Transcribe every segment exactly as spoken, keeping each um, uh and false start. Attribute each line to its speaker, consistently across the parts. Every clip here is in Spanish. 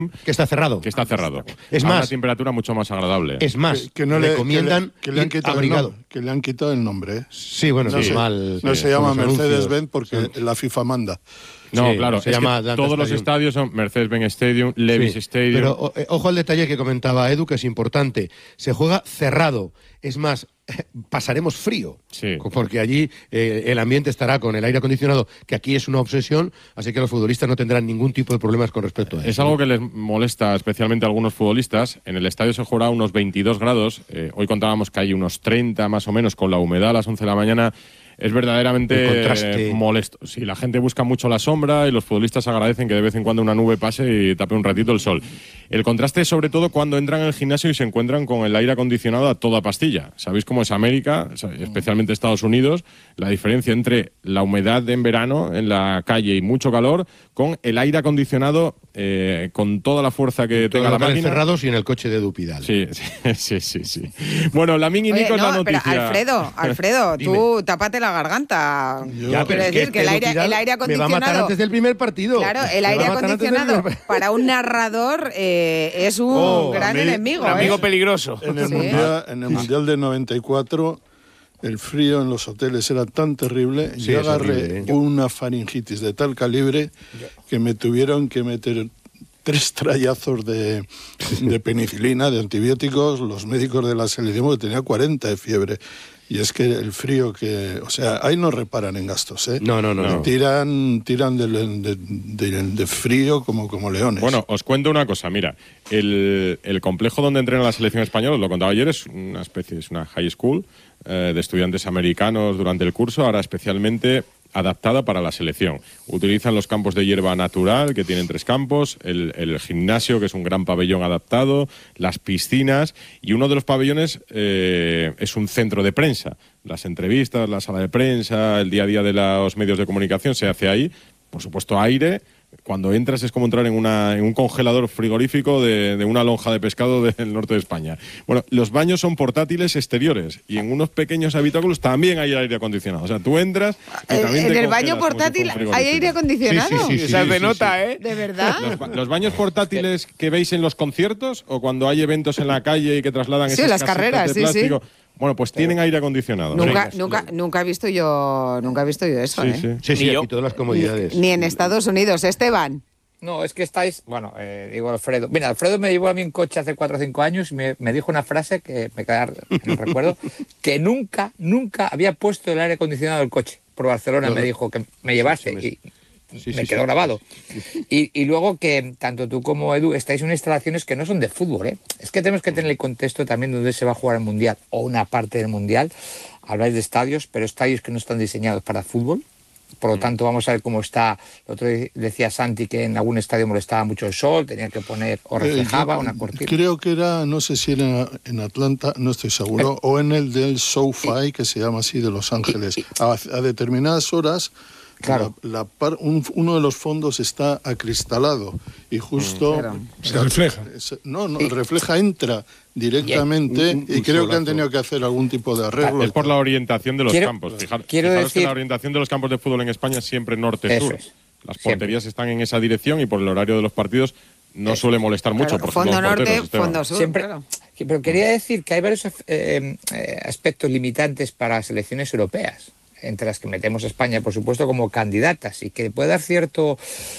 Speaker 1: Que está cerrado.
Speaker 2: Que está cerrado.
Speaker 1: Es
Speaker 2: a
Speaker 1: más,
Speaker 2: una temperatura mucho más agradable.
Speaker 1: Es más,
Speaker 3: que, que no le
Speaker 1: recomiendan
Speaker 3: que le, que le han quitado
Speaker 1: abrigado.
Speaker 3: El nombre, que le han quitado el nombre. ¿eh?
Speaker 1: Sí, bueno,
Speaker 3: no
Speaker 1: sí,
Speaker 3: se,
Speaker 1: mal.
Speaker 3: No
Speaker 1: sí,
Speaker 3: se llama
Speaker 1: con los
Speaker 3: Mercedes-Benz porque
Speaker 1: sí.
Speaker 3: la FIFA manda.
Speaker 2: No,
Speaker 1: sí,
Speaker 2: claro,
Speaker 1: se
Speaker 2: es
Speaker 1: llama
Speaker 2: que
Speaker 1: Atlanta
Speaker 2: todos
Speaker 1: Stadium.
Speaker 2: los estadios son Mercedes-Benz Stadium, Levi's
Speaker 1: sí,
Speaker 2: Stadium.
Speaker 1: Pero o, eh, ojo al detalle que comentaba Edu, que es importante. Se juega cerrado. Es más, pasaremos frío.
Speaker 2: Sí.
Speaker 1: Porque allí eh, el ambiente estará con el aire acondicionado, que aquí es una obsesión, así que los futbolistas no tendrán ningún tipo de problemas con respecto a eso.
Speaker 2: Es algo que les molesta especialmente a algunos futbolistas. En el estadio se jugará a unos veintidós grados. Eh, hoy contábamos que hay unos treinta más o menos con la humedad a las once de la mañana. Es verdaderamente eh, molesto. Sí, la gente busca mucho la sombra y los futbolistas agradecen que de vez en cuando una nube pase y tape un ratito el sol. El contraste es sobre todo cuando entran al gimnasio y se encuentran con el aire acondicionado a toda pastilla. ¿Sabéis cómo es América, especialmente Estados Unidos? La diferencia entre la humedad en verano en la calle y mucho calor con el aire acondicionado eh, con toda la fuerza que tenga la máquina.
Speaker 1: Cerrados y en el coche de Edu Pidal.
Speaker 2: Sí, sí, sí, sí, sí. Bueno, la Mini Nico es
Speaker 4: no,
Speaker 2: la noticia.
Speaker 4: Pero Alfredo, Alfredo, tú tápate la garganta.
Speaker 1: Ya,
Speaker 4: quiero decir que, que el, aire, el aire acondicionado.
Speaker 1: Me va a matar antes del primer partido.
Speaker 4: Claro, el aire acondicionado para un narrador eh, es un oh, gran mí, enemigo.
Speaker 5: Un amigo
Speaker 4: ¿eh?
Speaker 5: peligroso.
Speaker 3: En el,
Speaker 4: sí.
Speaker 3: mundial, en el mundial de noventa y cuatro, el frío en los hoteles era tan terrible.
Speaker 1: Sí,
Speaker 3: yo agarré
Speaker 1: horrible, ¿eh?
Speaker 3: una faringitis de tal calibre que me tuvieron que meter tres trayazos de, de penicilina, de antibióticos, los médicos de la selección, porque tenía cuarenta de fiebre. Y es que el frío que... O sea, ahí no reparan en gastos, ¿eh?
Speaker 1: No, no, no. no.
Speaker 3: Tiran, tiran de, de, de, de frío como, como leones.
Speaker 2: Bueno, os cuento una cosa. Mira, el, el complejo donde entrena la selección española, os lo contaba ayer, es una especie, es una high school eh, de estudiantes americanos durante el curso, ahora especialmente adaptada para la selección. Utilizan los campos de hierba natural, que tienen tres campos, el, el gimnasio, que es un gran pabellón adaptado, las piscinas, y uno de los pabellones eh, es un centro de prensa. Las entrevistas, la sala de prensa, el día a día de los medios de comunicación se hace ahí. Por supuesto, aire. Cuando entras es como entrar en, una, en un congelador frigorífico de, de una lonja de pescado del norte de España. Bueno, los baños son portátiles exteriores y en unos pequeños habitáculos también hay aire acondicionado. O sea, tú entras y
Speaker 4: ¿En,
Speaker 2: también
Speaker 4: en
Speaker 2: te
Speaker 4: el baño portátil si hay aire acondicionado?
Speaker 1: Sí, sí, sí, sí,
Speaker 5: Esa
Speaker 1: sí,
Speaker 5: se
Speaker 1: sí,
Speaker 5: nota,
Speaker 1: sí.
Speaker 5: ¿eh?
Speaker 4: ¿De verdad?
Speaker 2: Los, los baños portátiles que veis en los conciertos o cuando hay eventos en la calle y que trasladan
Speaker 4: sí,
Speaker 2: esas
Speaker 4: las
Speaker 2: casitas
Speaker 4: carreras,
Speaker 2: de plástico,
Speaker 4: sí, sí.
Speaker 2: Bueno, pues tienen aire acondicionado.
Speaker 4: Nunca,
Speaker 2: Sí.
Speaker 4: nunca, nunca he visto yo, nunca he visto yo eso,
Speaker 2: Sí,
Speaker 4: ¿eh?
Speaker 2: sí.
Speaker 1: Sí, sí,
Speaker 5: Ni yo.
Speaker 1: aquí todas las comodidades.
Speaker 4: Ni en Estados Unidos, Esteban.
Speaker 5: No, es que estáis... Bueno, eh, digo Alfredo. Mira, Alfredo me llevó a mí un coche hace cuatro o cinco años y me, me dijo una frase que me queda en el recuerdo, que nunca, nunca había puesto el aire acondicionado del coche. Por Barcelona
Speaker 1: No, no.
Speaker 5: me dijo que me llevase y
Speaker 1: Sí,
Speaker 5: me
Speaker 1: sí,
Speaker 5: quedó
Speaker 1: sí.
Speaker 5: grabado. Y, y luego que tanto tú como Edu estáis en instalaciones que no son de fútbol, ¿eh? Es que tenemos que tener el contexto también donde se va a jugar el Mundial o una parte del Mundial. Habláis de estadios, pero estadios que no están diseñados para fútbol. Por lo tanto, vamos a ver cómo está. El otro día decía Santi que en algún estadio molestaba mucho el sol, tenía que poner o reflejaba
Speaker 3: Eh, yo
Speaker 5: una cortina.
Speaker 3: Creo que era, no sé si era en Atlanta, no estoy seguro, o en el del SoFi, que se llama así, de Los Ángeles. A, a determinadas horas,
Speaker 5: Claro.
Speaker 3: la, la par, un, uno de los fondos está acristalado y justo...
Speaker 4: Claro.
Speaker 6: Se refleja.
Speaker 3: Se, no, no, refleja, entra directamente
Speaker 1: Un- un-
Speaker 3: y
Speaker 1: un
Speaker 3: creo que han
Speaker 1: solazo.
Speaker 3: tenido que hacer algún tipo de arreglo.
Speaker 2: Es por la orientación de los
Speaker 5: Quiero-
Speaker 2: campos. Fijar,
Speaker 5: quiero
Speaker 2: fijaros
Speaker 5: decir-
Speaker 2: que la orientación de los campos de fútbol en España es siempre norte-sur.
Speaker 5: Eso es.
Speaker 2: Las
Speaker 5: Siempre.
Speaker 2: porterías están en esa dirección y por el horario de los partidos no suele molestar mucho.
Speaker 4: Claro,
Speaker 2: por
Speaker 4: fondo
Speaker 2: ejemplo, los
Speaker 4: norte,
Speaker 2: porteros, Esteban.
Speaker 4: fondo sur.
Speaker 5: Siempre,
Speaker 4: claro.
Speaker 5: Pero quería decir que hay varios eh, eh, aspectos limitantes para selecciones europeas, entre las que metemos a España, por supuesto, como candidatas, y que puede dar cierto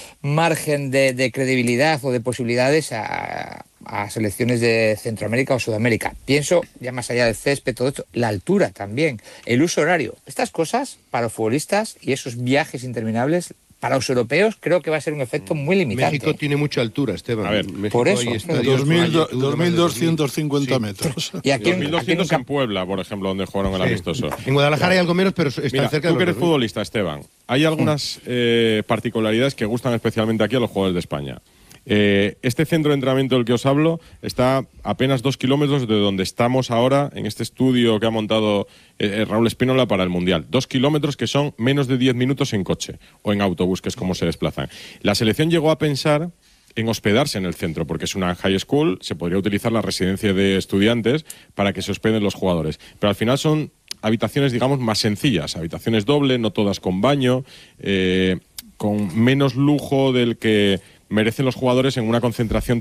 Speaker 5: margen de, de credibilidad o de posibilidades a, a selecciones de Centroamérica o Sudamérica. Pienso, ya más allá del césped, todo esto, la altura también, el uso horario. Estas cosas, para los futbolistas y esos viajes interminables, para los europeos creo que va a ser un efecto muy limitante.
Speaker 1: México tiene mucha altura, Esteban.
Speaker 2: A ver,
Speaker 1: México
Speaker 5: por eso,
Speaker 1: hay
Speaker 5: Alfredo.
Speaker 1: estadios
Speaker 3: dos mil,
Speaker 1: con altura
Speaker 3: dos mil
Speaker 1: más de
Speaker 3: doscientos cincuenta
Speaker 1: Sí.
Speaker 3: metros.
Speaker 5: Y aquí,
Speaker 2: dos mil doscientos
Speaker 5: aquí nunca-
Speaker 2: en Puebla, por ejemplo, donde jugaron el amistoso.
Speaker 1: En Guadalajara hay algo menos, pero están
Speaker 2: Mira,
Speaker 1: cerca
Speaker 2: tú
Speaker 1: de
Speaker 2: que
Speaker 1: los
Speaker 2: eres
Speaker 1: dos mil.
Speaker 2: futbolista, Esteban, hay algunas eh, particularidades que gustan especialmente aquí a los jugadores de España. Eh, este centro de entrenamiento del que os hablo está a apenas dos kilómetros de donde estamos ahora, en este estudio que ha montado eh, Raúl Espínola para el Mundial. Dos kilómetros que son menos de diez minutos en coche o en autobús, que es como se desplazan. La selección llegó a pensar en hospedarse en el centro, porque es una high school, se podría utilizar la residencia de estudiantes para que se hospeden los jugadores. Pero al final son habitaciones, digamos, más sencillas, habitaciones doble, no todas con baño, eh, con menos lujo del que merecen los jugadores en una concentración